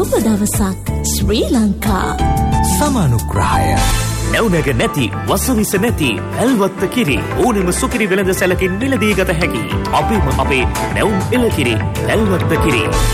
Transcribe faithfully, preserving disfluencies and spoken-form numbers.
සුබ දවසක් ශ්‍රී ලංකා. සමානුග්‍රහය නැවුනග නැති වසවිස නැති ඇල්වත්ත කිරි ඕනෙම සුකිරි වෙළඳ සැලකින් මිලදී ගත හැකි අපේම අපේ නැවුම් එළකිරි ඇල්වත්ත කිරි.